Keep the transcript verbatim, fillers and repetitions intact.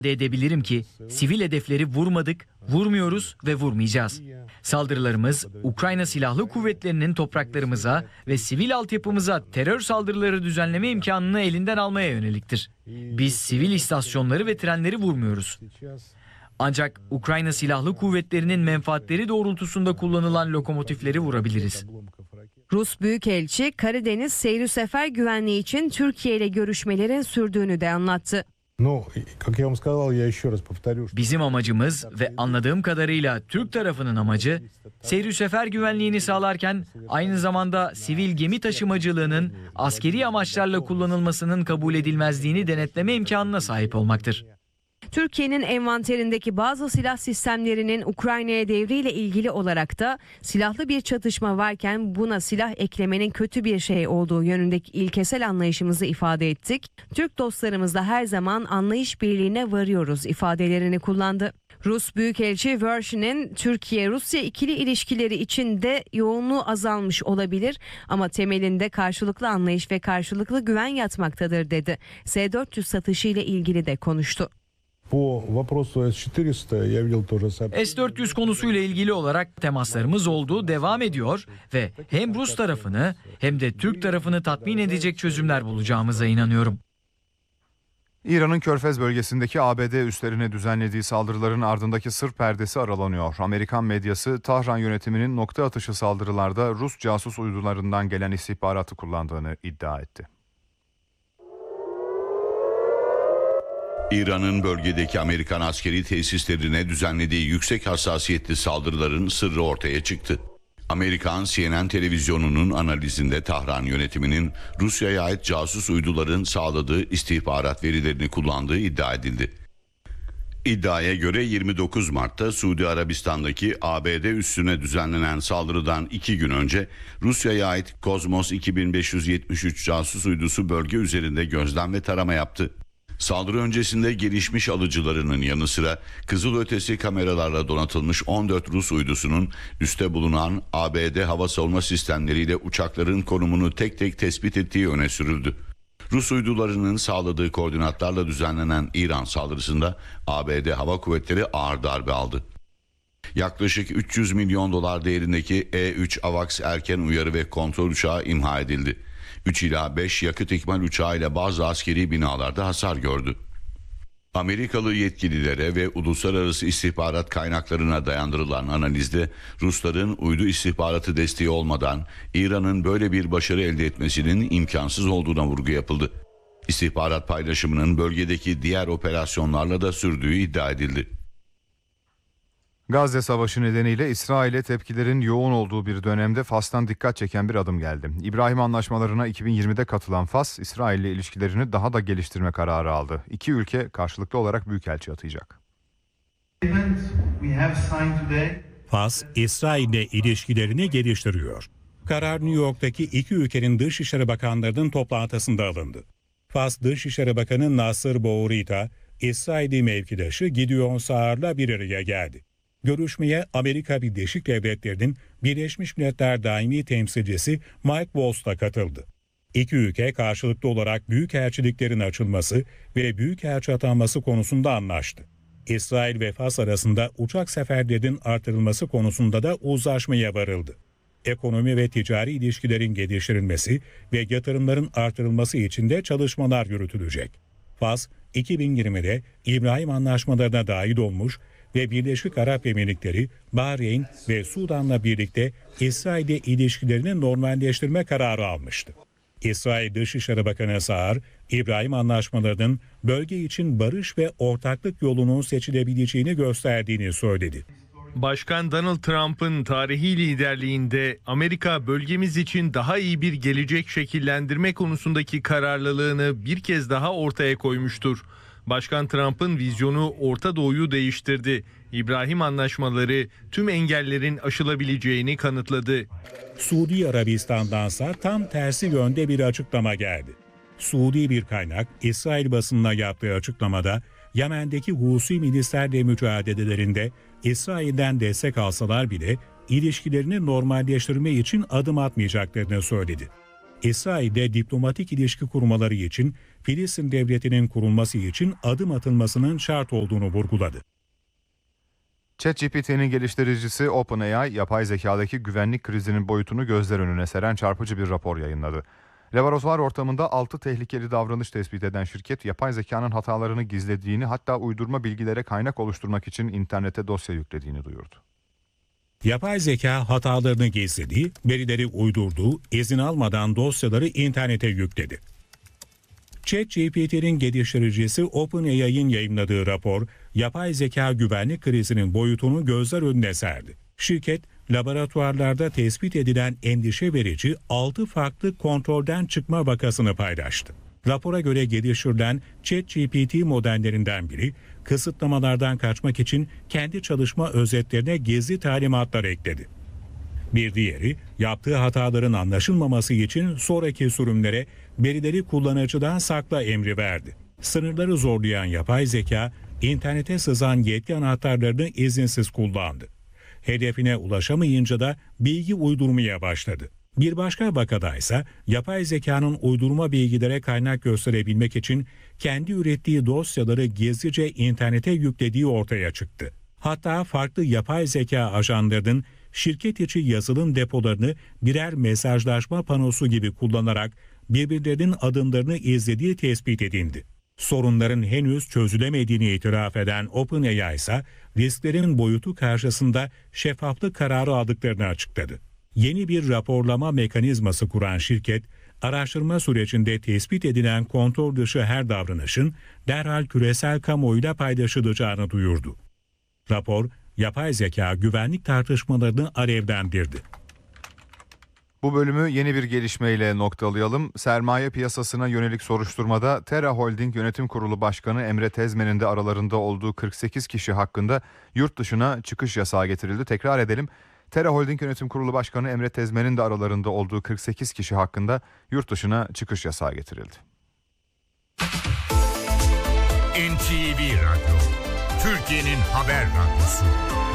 edebilirim ki sivil hedefleri vurmadık, vurmuyoruz ve vurmayacağız. Saldırılarımız Ukrayna Silahlı Kuvvetleri'nin topraklarımıza ve sivil altyapımıza terör saldırıları düzenleme imkanını elinden almaya yöneliktir. Biz sivil istasyonları ve trenleri vurmuyoruz. Ancak Ukrayna Silahlı Kuvvetleri'nin menfaatleri doğrultusunda kullanılan lokomotifleri vurabiliriz. Rus Büyükelçi Karadeniz seyir sefer güvenliği için Türkiye ile görüşmelerin sürdüğünü de anlattı. Bizim amacımız ve anladığım kadarıyla Türk tarafının amacı seyir sefer güvenliğini sağlarken aynı zamanda sivil gemi taşımacılığının askeri amaçlarla kullanılmasının kabul edilmezliğini denetleme imkanına sahip olmaktır. Türkiye'nin envanterindeki bazı silah sistemlerinin Ukrayna'ya devriyle ilgili olarak da silahlı bir çatışma varken buna silah eklemenin kötü bir şey olduğu yönündeki ilkesel anlayışımızı ifade ettik. Türk dostlarımızla her zaman anlayış birliğine varıyoruz ifadelerini kullandı. Rus Büyükelçi Vershinin Türkiye-Rusya ikili ilişkileri içinde yoğunluğu azalmış olabilir ama temelinde karşılıklı anlayış ve karşılıklı güven yatmaktadır dedi. S dört yüz satışı ile ilgili de konuştu. S dört yüz konusuyla ilgili olarak temaslarımız olduğu devam ediyor ve hem Rus tarafını hem de Türk tarafını tatmin edecek çözümler bulacağımıza inanıyorum. İran'ın Körfez bölgesindeki A B D üslerine düzenlediği saldırıların ardındaki sır perdesi aralanıyor. Amerikan medyası Tahran yönetiminin nokta atışı saldırılarda Rus casus uydularından gelen istihbaratı kullandığını iddia etti. İran'ın bölgedeki Amerikan askeri tesislerine düzenlediği yüksek hassasiyetli saldırıların sırrı ortaya çıktı. Amerikan C N N televizyonunun analizinde Tahran yönetiminin Rusya'ya ait casus uyduların sağladığı istihbarat verilerini kullandığı iddia edildi. İddiaya göre yirmi dokuz Mart'ta Suudi Arabistan'daki A B D üssüne düzenlenen saldırıdan iki gün önce Rusya'ya ait Kozmos iki bin beş yüz yetmiş üç casus uydusu bölge üzerinde gözlem ve tarama yaptı. Saldırı öncesinde gelişmiş alıcılarının yanı sıra kızılötesi kameralarla donatılmış on dört Rus uydusunun üste bulunan A B D hava savunma sistemleriyle uçakların konumunu tek tek tespit ettiği öne sürüldü. Rus uydularının sağladığı koordinatlarla düzenlenen İran saldırısında A B D Hava Kuvvetleri ağır darbe aldı. Yaklaşık üç yüz milyon dolar değerindeki E üç AVAX erken uyarı ve kontrol uçağı imha edildi. üç ila beş yakıt ikmal uçağıyla bazı askeri binalarda hasar gördü. Amerikalı yetkililere ve uluslararası istihbarat kaynaklarına dayandırılan analizde Rusların uydu istihbaratı desteği olmadan İran'ın böyle bir başarı elde etmesinin imkansız olduğuna vurgu yapıldı. İstihbarat paylaşımının bölgedeki diğer operasyonlarla da sürdüğü iddia edildi. Gazze Savaşı nedeniyle İsrail'e tepkilerin yoğun olduğu bir dönemde Fas'tan dikkat çeken bir adım geldi. İbrahim Anlaşmalarına iki bin yirmide katılan Fas, İsrail ile ilişkilerini daha da geliştirme kararı aldı. İki ülke karşılıklı olarak büyükelçi atayacak. Fas, İsrail ile ilişkilerini geliştiriyor. Karar New York'taki iki ülkenin Dışişleri Bakanlarının toplantısında alındı. Fas Dışişleri Bakanı Nasser Bourita, İsrail'i mevkidaşı Gideon Saar'la bir araya geldi. Görüşmeye Amerika Birleşik Devletleri'nin Birleşmiş Milletler Daimi Temsilcisi Mike Waltz da katıldı. İki ülke karşılıklı olarak büyükelçiliklerin açılması ve büyükelçi atanması konusunda anlaştı. İsrail ve Fas arasında uçak seferlerinin artırılması konusunda da uzlaşmaya varıldı. Ekonomi ve ticari ilişkilerin geliştirilmesi ve yatırımların artırılması için de çalışmalar yürütülecek. Fas, iki bin yirmide İbrahim Anlaşmalarına dahil olmuş ve Birleşik Arap Emirlikleri, Bahreyn ve Sudan'la birlikte İsrail'le ilişkilerini normalleştirme kararı almıştı. İsrail Dışişleri Bakanı Saar, İbrahim Anlaşmalarının bölge için barış ve ortaklık yolunun seçilebileceğini gösterdiğini söyledi. Başkan Donald Trump'ın tarihi liderliğinde Amerika bölgemiz için daha iyi bir gelecek şekillendirme konusundaki kararlılığını bir kez daha ortaya koymuştur. Başkan Trump'ın vizyonu Orta Doğu'yu değiştirdi. İbrahim Anlaşmaları tüm engellerin aşılabileceğini kanıtladı. Suudi Arabistan'dansa tam tersi yönde bir açıklama geldi. Suudi bir kaynak İsrail basınına yaptığı açıklamada Yemen'deki Husi milislerle mücadelelerinde İsrail'den destek alsalar bile ilişkilerini normalleştirme için adım atmayacaklarını söyledi. İsrail'de diplomatik ilişki kurmaları için Filistin devletinin kurulması için adım atılmasının şart olduğunu vurguladı. ChatGPT'nin geliştiricisi OpenAI, yapay zekadaki güvenlik krizinin boyutunu gözler önüne seren çarpıcı bir rapor yayınladı. Laboratuvar ortamında altı tehlikeli davranış tespit eden şirket, yapay zekanın hatalarını gizlediğini, hatta uydurma bilgilere kaynak oluşturmak için internete dosya yüklediğini duyurdu. Yapay zeka hatalarını gizledi, verileri uydurdu, izin almadan dosyaları internete yükledi. ChatGPT'nin geliştiricisi OpenAI'nin yayınladığı rapor, yapay zeka güvenlik krizinin boyutunu gözler önüne serdi. Şirket, laboratuvarlarda tespit edilen endişe verici altı farklı kontrolden çıkma vakasını paylaştı. Rapora göre geliştirilen ChatGPT modellerinden biri, kısıtlamalardan kaçmak için kendi çalışma özetlerine gizli talimatlar ekledi. Bir diğeri, yaptığı hataların anlaşılmaması için sonraki sürümlere verileri kullanıcıdan sakla emri verdi. Sınırları zorlayan yapay zeka, internete sızan yetki anahtarlarını izinsiz kullandı. Hedefine ulaşamayınca da bilgi uydurmaya başladı. Bir başka vakada ise yapay zekanın uydurma bilgilere kaynak gösterebilmek için kendi ürettiği dosyaları gizlice internete yüklediği ortaya çıktı. Hatta farklı yapay zeka ajanlarının şirket içi yazılım depolarını birer mesajlaşma panosu gibi kullanarak birbirlerinin adımlarını izlediği tespit edildi. Sorunların henüz çözülemediğini itiraf eden OpenAI ise risklerin boyutu karşısında şeffaflık kararı aldıklarını açıkladı. Yeni bir raporlama mekanizması kuran şirket, araştırma sürecinde tespit edilen kontrol dışı her davranışın derhal küresel kamuoyuyla paylaşılacağını duyurdu. Rapor, yapay zeka güvenlik tartışmalarını alevlendirdi. Bu bölümü yeni bir gelişmeyle noktalayalım. Sermaye piyasasına yönelik soruşturmada Terra Holding Yönetim Kurulu Başkanı Emre Tezmen'in de aralarında olduğu kırk sekiz kişi hakkında yurt dışına çıkış yasağı getirildi. Tekrar edelim. Terra Holding Yönetim Kurulu Başkanı Emre Tezmen'in de aralarında olduğu kırk sekiz kişi hakkında yurt dışına çıkış yasağı getirildi. N T V Radyo, Türkiye'nin haber radyosu.